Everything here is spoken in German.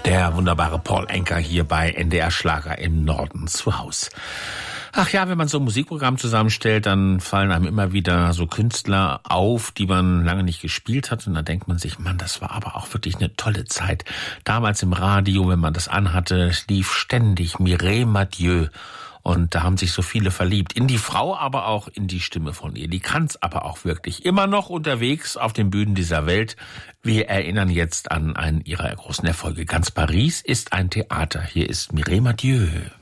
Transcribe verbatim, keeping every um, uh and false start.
Der wunderbare Paul Anka hier bei N D R Schlager im Norden zu Hause. Ach ja, wenn man so ein Musikprogramm zusammenstellt, dann fallen einem immer wieder so Künstler auf, die man lange nicht gespielt hat. Und da denkt man sich, Mann, das war aber auch wirklich eine tolle Zeit. Damals im Radio, wenn man das anhatte, lief ständig Mireille Mathieu. Und da haben sich so viele verliebt. In die Frau, aber auch in die Stimme von ihr. Die kann's aber auch wirklich. Immer noch unterwegs auf den Bühnen dieser Welt. Wir erinnern jetzt an einen ihrer großen Erfolge. Ganz Paris ist ein Theater. Hier ist Mireille Mathieu.